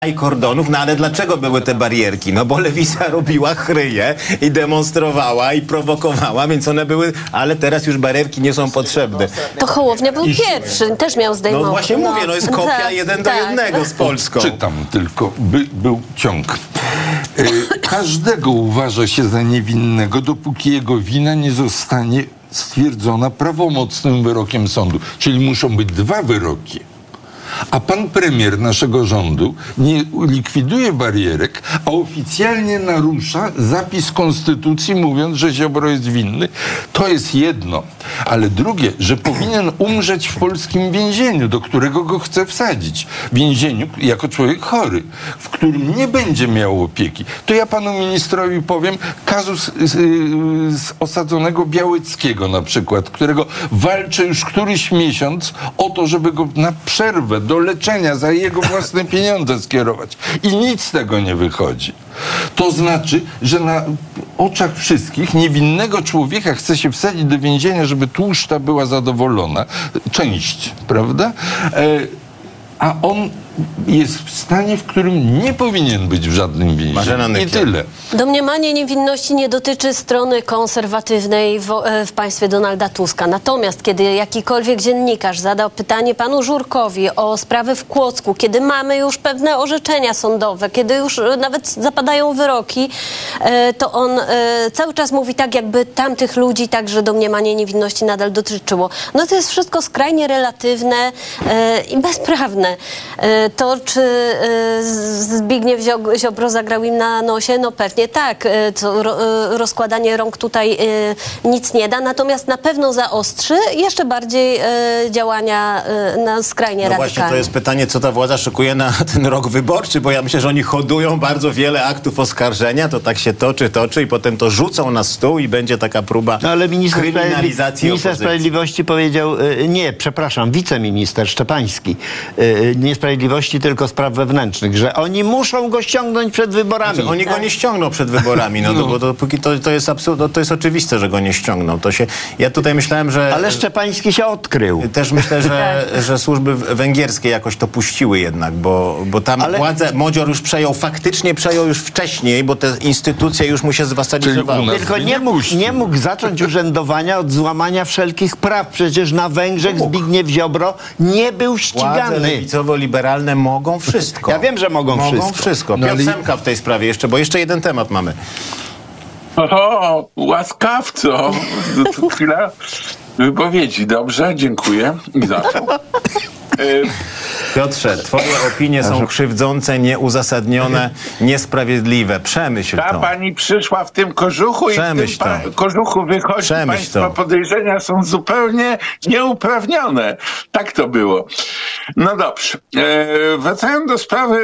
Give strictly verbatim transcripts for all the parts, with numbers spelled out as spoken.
i kordonów, no ale dlaczego były te barierki? No bo lewica robiła chryje i demonstrowała i prowokowała, więc one były, ale teraz już barierki nie są potrzebne. To Hołownia był I... pierwszy, też miał zdejmować. No właśnie no, mówię, no jest kopia tak, jeden tak. do jednego z Polską. Czytam tylko, by, był ciąg. E, każdego uważa się za niewinnego, dopóki jego wina nie zostanie stwierdzona prawomocnym wyrokiem sądu. Czyli muszą być dwa wyroki. A pan premier naszego rządu nie likwiduje barierek, a oficjalnie narusza zapis konstytucji, mówiąc, że Ziobro jest winny. To jest jedno. Ale drugie, że powinien umrzeć w polskim więzieniu, do którego go chce wsadzić. Więzieniu jako człowiek chory, w którym nie będzie miał opieki. To ja panu ministrowi powiem kazus z, z osadzonego Białeckiego na przykład, którego walczę już któryś miesiąc o to, żeby go na przerwę do leczenia za jego własne pieniądze skierować. I nic z tego nie wychodzi. To znaczy, że na oczach wszystkich niewinnego człowieka chce się wsadzić do więzienia, żeby tłuszcza była zadowolona. Część, prawda? E, a on jest w stanie, w którym nie powinien być w żadnym więzieniu. I tyle. Domniemanie niewinności nie dotyczy strony konserwatywnej w, w państwie Donalda Tuska. Natomiast kiedy jakikolwiek dziennikarz zadał pytanie panu Żurkowi o sprawę w Kłodzku, kiedy mamy już pewne orzeczenia sądowe, kiedy już nawet zapadają wyroki, to on cały czas mówi tak, jakby tamtych ludzi także domniemanie niewinności nadal dotyczyło. No to jest wszystko skrajnie relatywne i bezprawne. To, czy Zbigniew Ziobro zagrał im na nosie? No pewnie tak. To rozkładanie rąk tutaj nic nie da, natomiast na pewno zaostrzy jeszcze bardziej działania na skrajnie no radykalne. Właśnie to jest pytanie, co ta władza szykuje na ten rok wyborczy, bo ja myślę, że oni hodują bardzo wiele aktów oskarżenia, to tak się toczy, toczy i potem to rzucą na stół i będzie taka próba no, ale minister kryminalizacji Minister Sprawiedliwości powiedział, nie, przepraszam, wiceminister Szczepański, niesprawiedliwości tylko spraw wewnętrznych, że oni muszą go ściągnąć przed wyborami. Znaczy, oni go nie ściągną przed wyborami, no, no. bo dopóki to, to jest absurd, to jest oczywiste, że go nie ściągną. To się, ja tutaj myślałem, że... Ale Szczepański się odkrył. Też myślę, że, że służby węgierskie jakoś to puściły jednak, bo, bo tam Ale... władzę Modzior już przejął, faktycznie przejął już wcześniej, bo te instytucje już mu się zwasalizowały. Tylko nie mógł, nie mógł zacząć urzędowania od złamania wszelkich praw. Przecież na Węgrzech Zbigniew Ziobro nie był ścigany. Władze lewicowo-liberalne mogą wszystko. Ja wiem, że mogą, mogą wszystko. wszystko. Piotr no, Semka w tej sprawie jeszcze, bo jeszcze jeden temat mamy. O, łaskawco. Chwila wypowiedzi. Dobrze, dziękuję. I zaczął. Piotrze, twoje opinie są krzywdzące, nieuzasadnione, niesprawiedliwe. Przemyśl to. Ta pani przyszła w tym kożuchu Przemyśl i w tym pa- kożuchu wychodzi. Przemyśl Państwa to. podejrzenia są zupełnie nieuprawnione. Tak to było. No dobrze. E, wracając do sprawy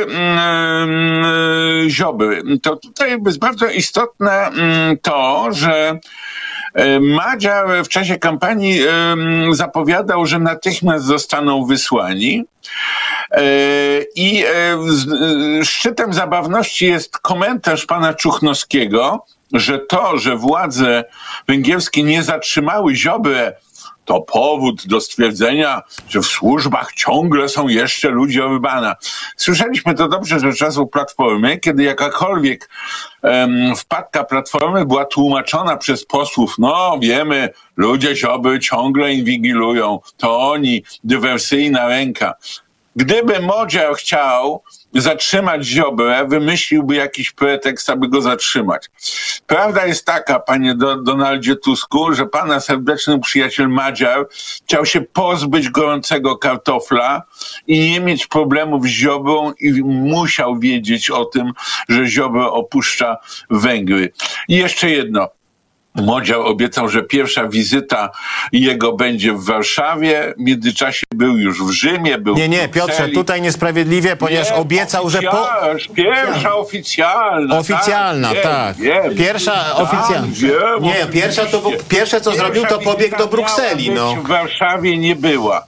e, Ziobry, to tutaj jest bardzo istotne m, to, że Madziar w czasie kampanii y, zapowiadał, że natychmiast zostaną wysłani y, i y, szczytem zabawności jest komentarz pana Czuchnowskiego, że to, że władze węgierskie nie zatrzymały Ziobry, to powód do stwierdzenia, że w służbach ciągle są jeszcze ludzie Orbána. Słyszeliśmy to dobrze ze czasów Platformy, kiedy jakakolwiek um, wpadka Platformy była tłumaczona przez posłów. No wiemy, ludzie Ziobry ciągle inwigilują. To oni, dywersyjna ręka. Gdyby Modziar chciał zatrzymać Ziobrę, wymyśliłby jakiś pretekst, aby go zatrzymać. Prawda jest taka, panie Do- Donaldzie Tusku, że pana serdeczny przyjaciel Madziar chciał się pozbyć gorącego kartofla i nie mieć problemów z Ziobrą i musiał wiedzieć o tym, że Ziobro opuszcza Węgry. I jeszcze jedno. Modziar obiecał, że pierwsza wizyta jego będzie w Warszawie. W międzyczasie był już w Rzymie, był Nie, nie, w Piotrze, tutaj niesprawiedliwie, ponieważ nie, obiecał, że po... Pierwsza oficjalna. Oficjalna, tak. tak. Wiem, wiem. Pierwsza Tak, oficjalna. wiem, nie, pierwsza to, pierwsze co Pierwsza zrobił, to pobiegł do Brukseli. No. W Warszawie nie była.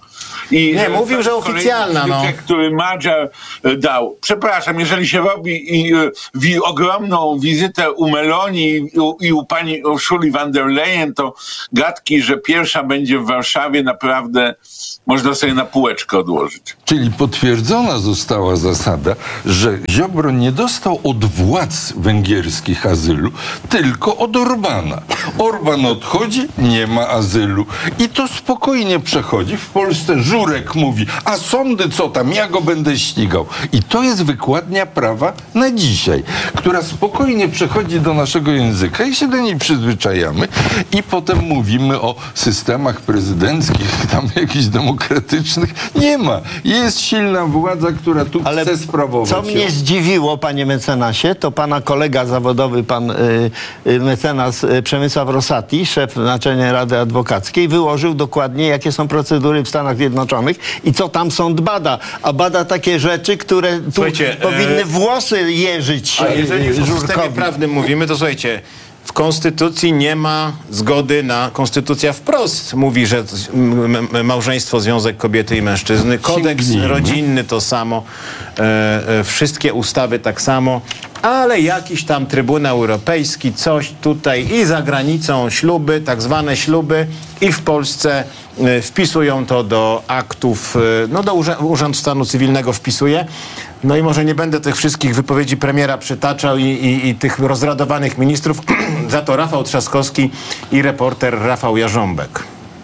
I, Nie, mówił, że oficjalna, no. który Madżar dał. Przepraszam, jeżeli się robi i, i ogromną wizytę u Meloni i u, i u pani Ursuli von der Leyen, to gadki, że pierwsza będzie w Warszawie, naprawdę można sobie na półeczkę odłożyć. Czyli potwierdzona została zasada, że Ziobro nie dostał od władz węgierskich azylu, tylko od Orbana. Orban odchodzi, nie ma azylu. I to spokojnie przechodzi. W Polsce Żurek mówi, a sądy co tam, ja go będę ścigał. I to jest wykładnia prawa na dzisiaj, która spokojnie przechodzi do naszego języka i się do niej przyzwyczajamy. I potem mówimy o systemach prezydenckich, tam jakichś demokratycznych. Nie ma. Jest silna władza, która tu Ale chce sprawować. co mnie zdziwiło, panie mecenasie, to pana kolega zawodowy, pan y, y, mecenas y, Przemysław Rosati, szef Naczelnej Rady Adwokackiej, wyłożył dokładnie, jakie są procedury w Stanach Zjednoczonych i co tam sąd bada. A bada takie rzeczy, które tu Słuchajcie, powinny e... włosy jeżyć. A jeżeli już o systemie Żurkowi. prawnym mówimy, to słuchajcie, w Konstytucji nie ma zgody na... Konstytucja wprost mówi, że m- m- małżeństwo, związek kobiety i mężczyzny, kodeks Sięgnijmy. rodzinny to samo, e, e, wszystkie ustawy tak samo, ale jakiś tam Trybunał Europejski, coś tutaj i za granicą śluby, tak zwane śluby i w Polsce e, wpisują to do aktów, e, no do Urze- Urząd Stanu Cywilnego wpisuje. No i może nie będę tych wszystkich wypowiedzi premiera przytaczał i, i, i tych rozradowanych ministrów, za to Rafał Trzaskowski i reporter Rafał Jarząbek.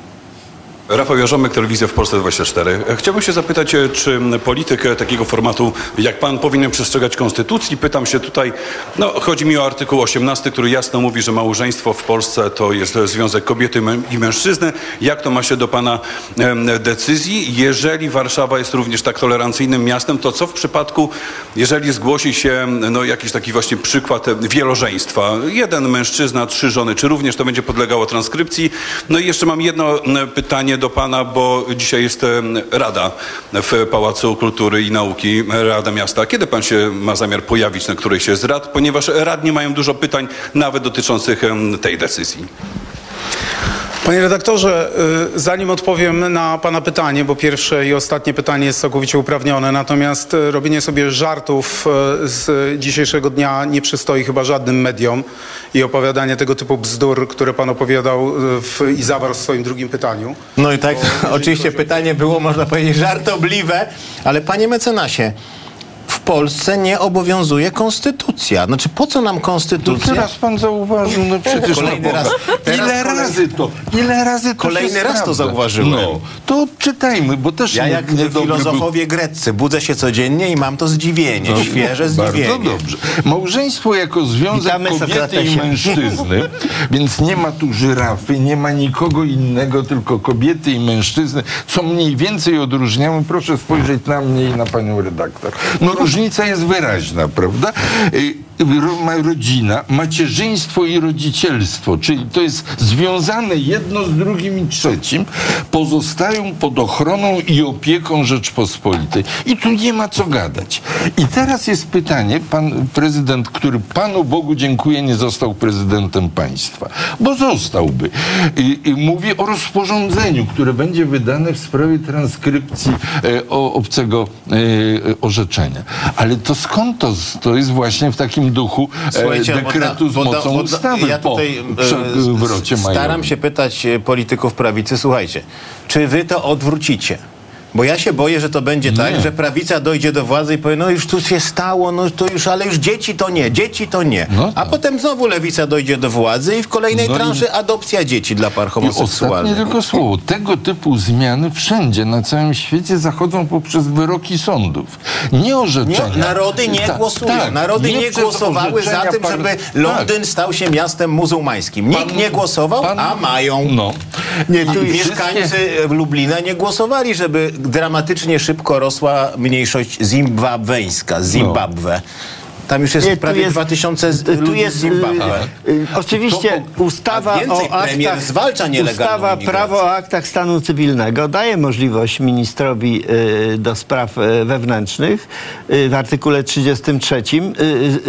Rafał Jarząbek, Telewizja w Polsce dwadzieścia cztery. Chciałbym się zapytać, czy polityk takiego formatu jak pan powinien przestrzegać konstytucji? Pytam się tutaj, no chodzi mi o artykuł osiemnasty, który jasno mówi, że małżeństwo w Polsce to jest związek kobiety i mężczyzny. Jak to ma się do pana decyzji? Jeżeli Warszawa jest również tak tolerancyjnym miastem, to co w przypadku, jeżeli zgłosi się no, jakiś taki właśnie przykład wielożeństwa? Jeden mężczyzna, trzy żony, czy również to będzie podlegało transkrypcji? No i jeszcze mam jedno pytanie do pana, bo dzisiaj jest Rada w Pałacu Kultury i Nauki, Rada Miasta. Kiedy pan się ma zamiar pojawić na którejś z rad? Ponieważ radni mają dużo pytań, nawet dotyczących tej decyzji. Panie redaktorze, zanim odpowiem na pana pytanie, bo pierwsze i ostatnie pytanie jest całkowicie uprawnione, natomiast robienie sobie żartów z dzisiejszego dnia nie przystoi chyba żadnym mediom i opowiadanie tego typu bzdur, które pan opowiadał w, i zawarł w swoim drugim pytaniu. No i tak, oczywiście pytanie było, można powiedzieć, żartobliwe, ale panie mecenasie, w Polsce nie obowiązuje konstytucja. Znaczy, po co nam No konstytucja? teraz pan zauważył, no przecież Kolejny na Boga. raz. Teraz Ile kolej- razy to, ile razy to Kolejny się raz to sprawdza. zauważyłem. No, to odczytajmy, bo też Ja nie, jak niedobry filozofowie greccy budzę się codziennie i mam to zdziwienie, był. świeże zdziwienie. Bardzo dobrze. Małżeństwo jako związek Witamy, kobiety Sokratesie. i mężczyzny, więc nie ma tu żyrafy, nie ma nikogo innego, tylko kobiety i mężczyzny, co mniej więcej odróżniamy. Proszę spojrzeć na mnie i na panią redaktor. No różnica jest wyraźna, prawda? Y, ro- ma rodzina, macierzyństwo i rodzicielstwo, czyli to jest związane jedno z drugim i trzecim, pozostają pod ochroną i opieką Rzeczpospolitej. I tu nie ma co gadać. I teraz jest pytanie, pan prezydent, który Panu Bogu dziękuję, nie został prezydentem państwa, bo zostałby. I, i mówię o rozporządzeniu, które będzie wydane w sprawie transkrypcji e, o, obcego e, orzeczenia. Ale to skąd to? To jest właśnie w takim duchu e, Słuchajcie, bo dekretu da- z bo da- mocą bo da- ustawy ja tutaj, po przewrocie e, majowym. staram się pytać e, polityków prawicy, słuchajcie, czy wy to odwrócicie? Bo ja się boję, że to będzie Nie. tak, że prawica dojdzie do władzy i powie, no już tu się stało, no to już, ale już dzieci to nie, dzieci to nie. No A tak. potem znowu lewica dojdzie do władzy i w kolejnej No i- transzy adopcja dzieci dla par I ostatnie homoseksualnych. tylko słowo. Tego typu zmiany wszędzie na całym świecie zachodzą poprzez wyroki sądów. Nie orzeczenia. Nie, narody nie Tak, głosują. tak. Narody nie, przez głosowały za orzeczenia tym, par- żeby tak. Londyn stał się miastem muzułmańskim. Nikt Pan- nie głosował, pan- a mają. No. Nie, tu I mieszkańcy Lublina nie głosowali, żeby dramatycznie szybko rosła mniejszość zimbabweńska, Zimbabwe. Tam już jest Nie, tu prawie jest- dwa tysiące z- tu ludzi jest, z Zimbabwe. y, y, oczywiście To- ustawa a więcej, o premier aktach, zwalcza nielegalną ustawa imigrację. prawo o aktach stanu cywilnego daje możliwość ministrowi y, do spraw y, wewnętrznych y, w artykule trzydziestym trzecim y, y,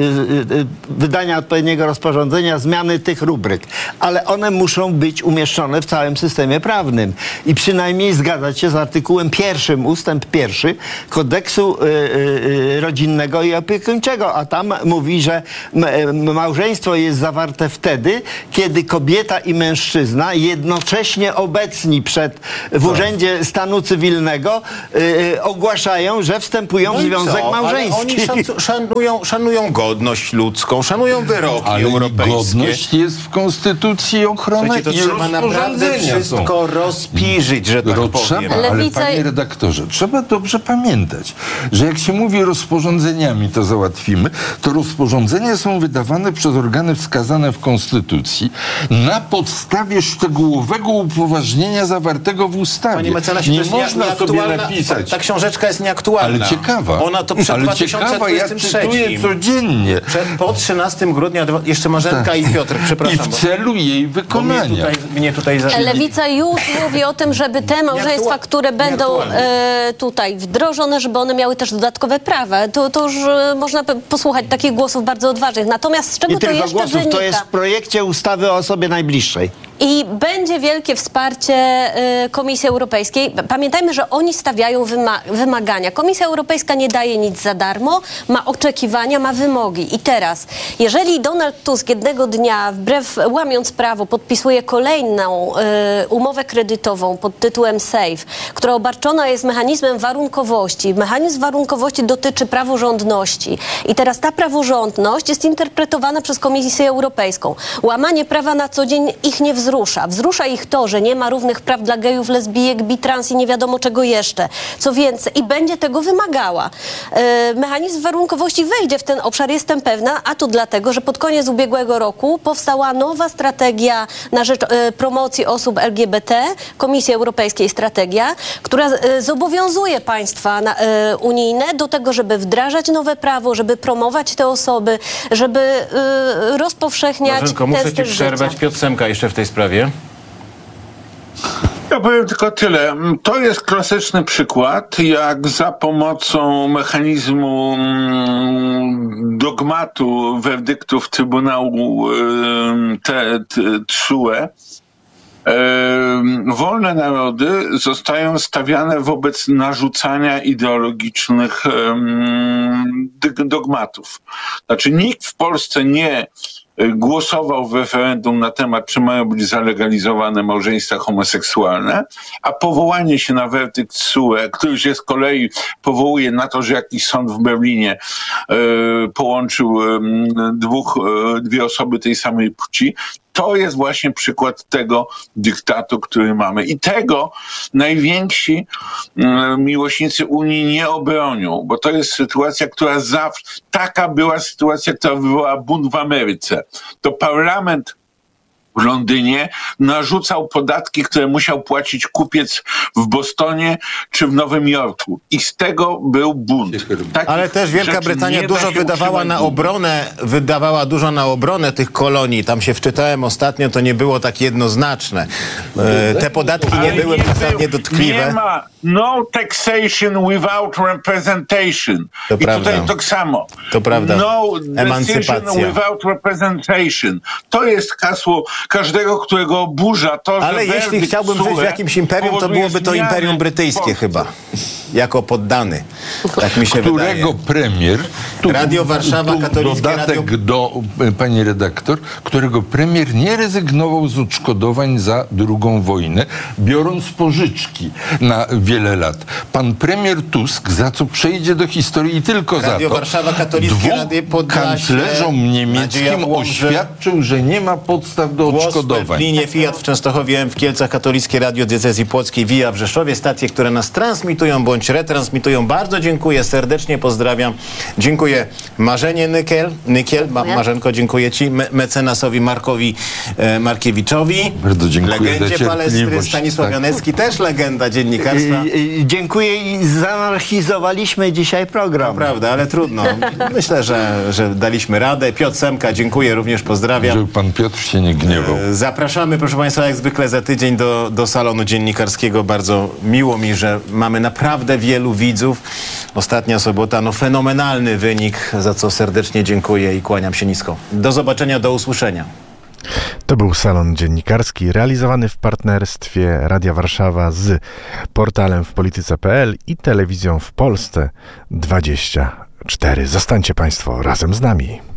y, y, wydania odpowiedniego rozporządzenia, zmiany tych rubryk, ale one muszą być umieszczone w całym systemie prawnym i przynajmniej zgadzać się z artykułem pierwszym, ustęp pierwszy kodeksu y, y, rodzinnego i opiekuńczego, a tam mówi, że m- m- małżeństwo jest zawarte wtedy, kiedy kobieta i mężczyzna jednocześnie obecni przed w Urzędzie Stanu Cywilnego y, y, ogłaszają, że wstępują w No i związek co? małżeński. Ale oni szacu- szanują, szanują godność ludzką, szanują wyroki Ale europejskie. godność jest w Konstytucji ochrona Słuchajcie, to i trzeba naprawdę rozporządzenia są. wszystko rozpiżyć, że tak Ro- powiem. Trzeba, ale Lewica- panie redaktorze, trzeba dobrze pamiętać, że jak się mówi rozporządzeniami, to załatwimy, to rozporządzenia są wydawane przez organy wskazane w Konstytucji na podstawie szczegółowego upoważnienia zawartego w ustawie. Panie mecenasie, nie to jest nie- można sobie nieaktualna- napisać. Ta książeczka jest nieaktualna. Ale ciekawa. Ona to przed ale ciekawa, ja dwa tysiące dwudziestym czytuję trzecim. codziennie. Przed, po trzynastego grudnia, dwa- jeszcze Marzenka i Piotr, I przepraszam. w bo- celu jej bo mnie wykonania. tutaj, mnie tutaj za... Lewica już mówi o tym, żeby te małżeństwa, Nieaktua- które będą nieaktualne. e, tutaj wdrożone, żeby one miały też dodatkowe prawa. To, to już e, można p- posłuchać takich głosów bardzo odważnych. Natomiast z czego Nie to tylko jeszcze głosów, wynika? to jest w projekcie ustawy o osobie najbliższej. I będzie wielkie wsparcie y, Komisji Europejskiej. Pamiętajmy, że oni stawiają wyma wymagania. Komisja Europejska nie daje nic za darmo, ma oczekiwania, ma wymogi. I teraz, jeżeli Donald Tusk jednego dnia, wbrew łamiąc prawo, podpisuje kolejną y, umowę kredytową pod tytułem SAFE, która obarczona jest mechanizmem warunkowości. Mechanizm warunkowości dotyczy praworządności. I teraz ta praworządność jest interpretowana przez Komisję Europejską. Łamanie prawa na co dzień ich nie wzrusza. Wzrusza ich to, że nie ma równych praw dla gejów, lesbijek, bi, trans i nie wiadomo czego jeszcze. Co więcej, i będzie tego wymagała. E, mechanizm warunkowości wejdzie w ten obszar, jestem pewna, a to dlatego, że pod koniec ubiegłego roku powstała nowa strategia na rzecz e, promocji osób L G B T, Komisji Europejskiej strategia, która e, zobowiązuje państwa na, e, unijne do tego, żeby wdrażać nowe prawo, żeby promować te osoby, żeby e, rozpowszechniać Marzenko, ten muszę ci styl przerwać. życia. Piotr Semka jeszcze w tej sprawie. Ja powiem tylko tyle. To jest klasyczny przykład, jak za pomocą mechanizmu mm, dogmatu werdyktów Trybunału ym, te, te, T S U E ym, wolne narody zostają stawiane wobec narzucania ideologicznych ym, dyg- dogmatów. Znaczy nikt w Polsce nie głosował w referendum na temat, czy mają być zalegalizowane małżeństwa homoseksualne, a powołanie się na werdykt T S U E, który się z kolei powołuje na to, że jakiś sąd w Berlinie e, połączył e, dwóch, e, dwie osoby tej samej płci, to jest właśnie przykład tego dyktatu, który mamy. I tego najwięksi mm, miłośnicy Unii nie obronią, bo to jest sytuacja, która zawsze... Taka była sytuacja, która wywołała bunt w Ameryce. To parlament w Londynie narzucał podatki, które musiał płacić kupiec w Bostonie czy w Nowym Jorku. I z tego był bunt. Takich Ale też Wielka rzeczy Brytania nie da dużo się wydawała utrzymać na długo. obronę, wydawała dużo na obronę tych kolonii. Tam się wczytałem ostatnio, to nie było tak jednoznaczne. E, te podatki nie Ale były przesadnie był- dotkliwe. Nie ma no taxation without representation. To I prawda. tutaj tak samo. To prawda. No decision Emancypacja. without representation. To jest hasło każdego, którego oburza to, że Ale jeśli werdykt chciałbym T S U E żyć w jakimś imperium, to powoduje byłoby to zmiany Imperium w Brytyjskie Polsce. chyba. Jako poddany. Tak mi się Którego wydaje. premier... Radio Warszawa, katolickie dodatek radio- do, e, pani redaktor, którego premier nie rezygnował z odszkodowań za drugą wojnę, biorąc pożyczki na wiele lat. Pan premier Tusk, za co przejdzie do historii tylko Radio za to, Warszawa, katolickie dwóm radio Podlasie, kanclerzom Nadzieja niemieckim Włomży, oświadczył, że nie ma podstaw do Głos w odszkodowań. Berlinie, Fiat w Częstochowie, M w Kielcach, katolickie radio diecezji płockiej, Via w Rzeszowie, stacje, które nas transmitują bądź bądź retransmitują. Bardzo dziękuję, serdecznie pozdrawiam. Dziękuję Marzenie Nykiel, Nykiel Ma, Marzenko, dziękuję Ci, Me, mecenasowi Markowi e, Markiewiczowi. Bardzo dziękuję Legendzie za Palestry, cierpliwość. Stanisław Tak. Janecki, też legenda dziennikarstwa. Y, y, dziękuję i zanarchizowaliśmy dzisiaj program. Prawda, ale trudno. Myślę, że, że daliśmy radę. Piotr Semka, dziękuję, również pozdrawiam. Żeby pan Piotr się nie gniewał. Zapraszamy, proszę Państwa, jak zwykle za tydzień do, do salonu dziennikarskiego. Bardzo miło mi, że mamy naprawdę wielu widzów. Ostatnia sobota, no fenomenalny wynik, za co serdecznie dziękuję i kłaniam się nisko. Do zobaczenia, do usłyszenia. To był salon dziennikarski realizowany w partnerstwie Radia Warszawa z portalem w polityce kropka p l i telewizją w Polsce dwadzieścia cztery. Zostańcie Państwo razem z nami.